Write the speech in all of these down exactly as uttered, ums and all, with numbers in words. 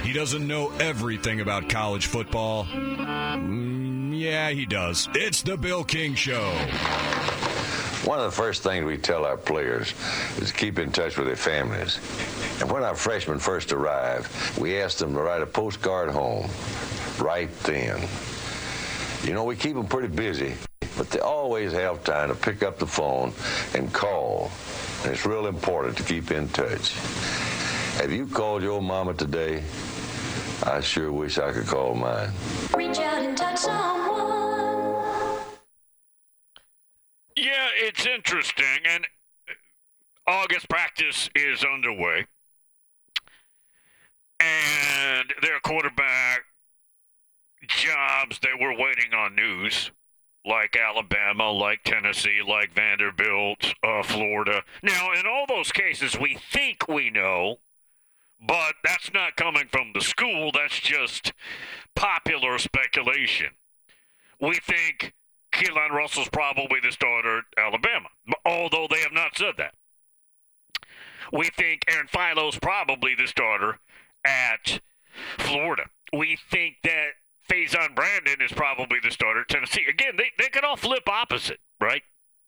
He doesn't know everything about college football. Mm, yeah, he does. It's the Bill King Show. One of the first things we tell our players is keep in touch with their families. And when our freshmen first arrive, we ask them to write a postcard home right then. You know, we keep them pretty busy, but they always have time to pick up the phone and call. And it's real important to keep in touch. Have you called your mama today? I sure wish I could call mine. Reach out and touch someone. Yeah, it's interesting, and August practice is underway. And their quarterback jobs that we're waiting on news, like Alabama, like Tennessee, like Vanderbilt, uh, Florida. Now, in all those cases, we think we know, but that's not coming from the school. That's just popular speculation. We think Keelan Russell's probably the starter at Alabama, although they have not said that. We think Aaron Philo's probably the starter at Florida. We think that Faison Brandon is probably the starter at Tennessee. Again, they, they could all flip opposite, right?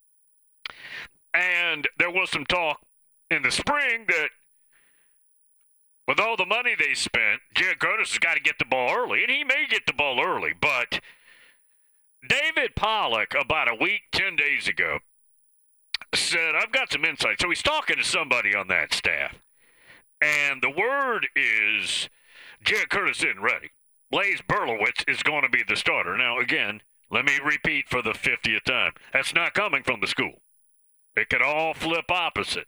And there was some talk in the spring that with all the money they spent, Jared Curtis has got to get the ball early, and he may get the ball early, but David Pollack, about a week, ten days ago, said, I've got some insight. So he's talking to somebody on that staff, and the word is Jared Curtis isn't ready. Blaze Berlowitz is going to be the starter. Now, again, let me repeat for the fiftieth time. That's not coming from the school. It could all flip opposite.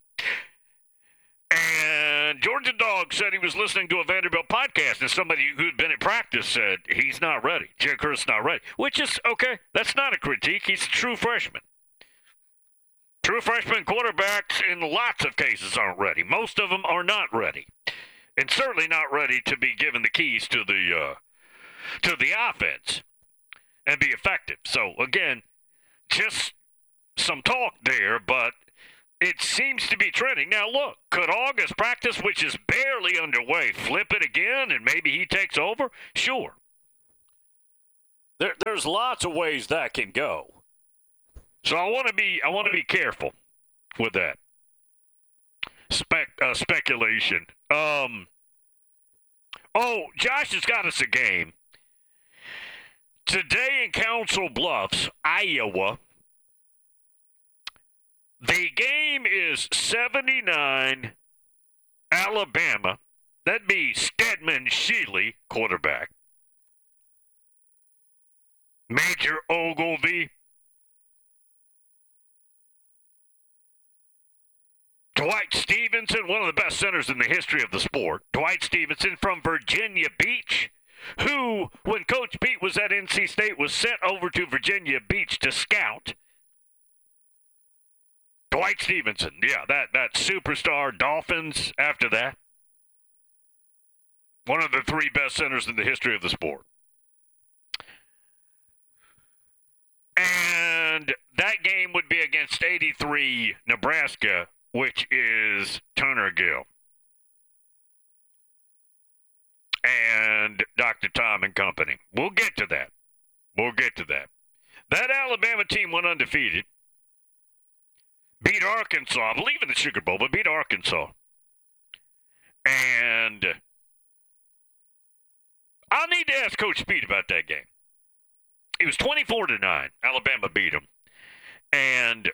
And Georgia Dog said he was listening to a Vanderbilt podcast, and somebody who'd been at practice said he's not ready. Jared Curtis is not ready, which is, okay, that's not a critique. He's a true freshman. True freshman quarterbacks in lots of cases aren't ready. Most of them are not ready, and certainly not ready to be given the keys to the uh, to the offense and be effective. So, again, just some talk there, but it seems to be trending. Now, look, could August practice, which is barely underway, flip it again and maybe he takes over? Sure. There, there's lots of ways that can go. So I want to be I want to be careful with that Spec, uh, speculation. Um. Oh, Josh has got us a game today in Council Bluffs, Iowa. The game is seventy-nine Alabama. That'd be Stedman Shealy, quarterback. Major Ogilvy. Dwight Stevenson, one of the best centers in the history of the sport. Dwight Stevenson from Virginia Beach, who, when Coach Pete was at N C State, was sent over to Virginia Beach to scout. Dwight Stevenson, yeah, that, that superstar. Dolphins after that. One of the three best centers in the history of the sport. And that game would be against eighty-three Nebraska, which is Turner Gill and Doctor Tom and company. We'll get to that. We'll get to that. That Alabama team went undefeated. Beat Arkansas, I believe in the Sugar Bowl, but beat Arkansas. And I'll need to ask Coach Pete about that game. It was twenty-four to nine. Alabama beat them. And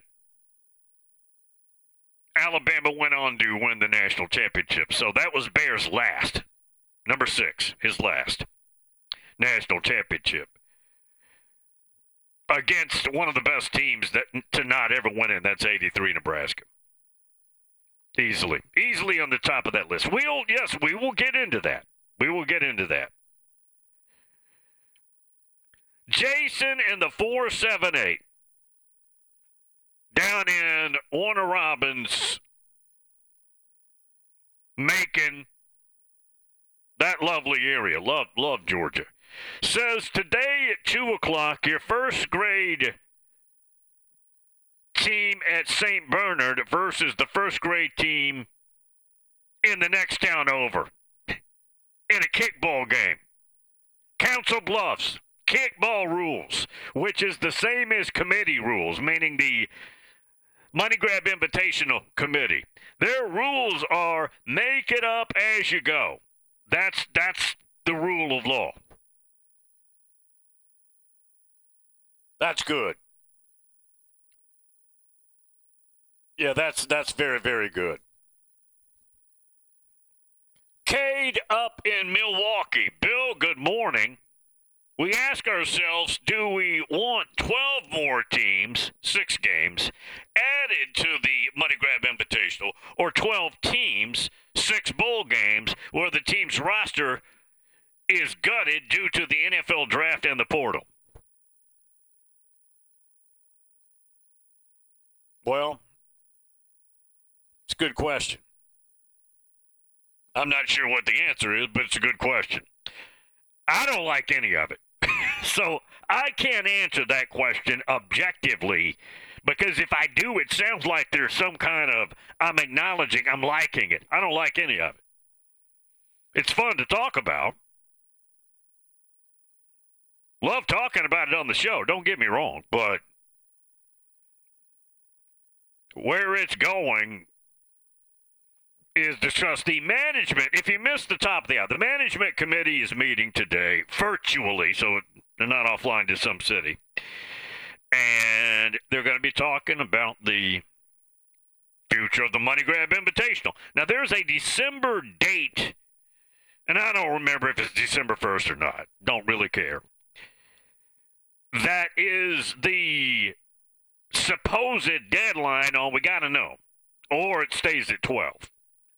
Alabama went on to win the national championship. So that was Bears' last. Number six, his last national championship. Against one of the best teams that to not ever win it, that's eighty-three Nebraska. Easily. Easily on the top of that list. We'll, yes, we will get into that. We will get into that. Jason in the four seven eight. Down in Warner Robins, Macon, that lovely area. Love, love Georgia. Says today at two o'clock, your first grade team at Saint Bernard versus the first grade team in the next town over. in a kickball game. Council Bluffs, kickball rules, which is the same as committee rules, meaning the Money Grab Invitational Committee. Their rules are make it up as you go. That's that's the rule of law. That's good. Yeah, that's that's very, very good. Cade up in Milwaukee. Bill, good morning. We ask ourselves, do we want twelve more teams, six games, added to the Money Grab Invitational, or twelve teams, six bowl games, where the team's roster is gutted due to the N F L draft and the portal? Well, it's a good question. I'm not sure what the answer is, but it's a good question. I don't like any of it. So I can't answer that question objectively, because if I do, it sounds like there's some kind of, I'm acknowledging, I'm liking it. I don't like any of it. It's fun to talk about. Love talking about it on the show, don't get me wrong, but where it's going is discussed. The management, if you missed the top of the hour, the management committee is meeting today virtually, so they're not offline to some city. And they're going to be talking about the future of the Money Grab Invitational. Now, there's a December date, and I don't remember if it's December first or not. Don't really care. That is the supposed deadline on we got to know, or it stays at twelve.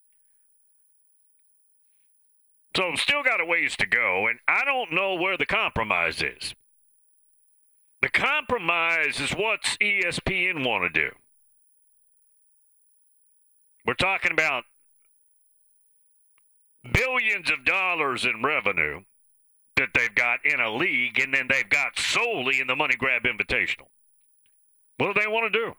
So still got a ways to go, and I don't know where the compromise is. The compromise is what's E S P N want to do. We're talking about billions of dollars in revenue that they've got in a league, and then they've got solely in the Money Grab Invitational. What do they want to do?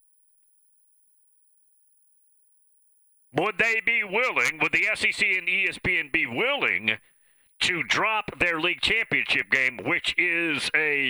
Would they be willing, would the S E C and E S P N be willing to drop their league championship game, which is a